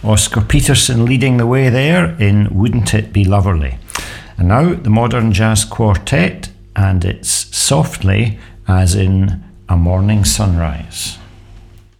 Oscar Peterson leading the way there in Wouldn't It Be Loverly. And now the Modern Jazz Quartet, and it's Softly as in A Morning Sunrise.